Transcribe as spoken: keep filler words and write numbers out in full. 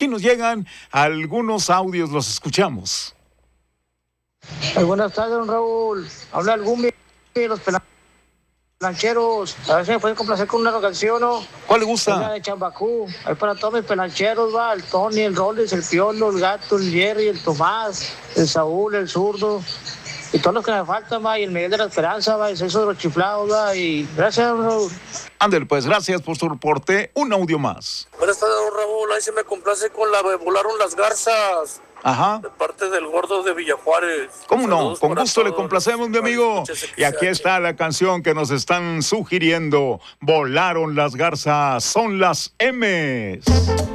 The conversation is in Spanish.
aquí nos llegan algunos audios, los escuchamos. Muy buenas tardes, don Raúl. Habla el Gumbi de los pelancheros. A ver si me pueden complacer con una canción, ¿no? ¿Cuál le gusta? Una de Chambacú. Ahí para todos mis pelancheros, va. El Tony, el Rollins, el Piolo, el Gato, el Jerry, el Tomás, el Saúl, el Zurdo. Y todos los que me faltan, va. Y el Miguel de la Esperanza, va. El César de los Chiflados, va. Y gracias, don Raúl. Ándale, pues, gracias por su reporte. Un audio más. Buenas tardes, don Raúl. Ahí se me complace con la de Volaron las Garzas. Ajá. De parte del Gordo de Villajuárez. ¿Cómo no? Saludos Con gusto le todos. complacemos, mi amigo. Y aquí está la canción que nos están sugiriendo. Volaron las garzas, son las M's.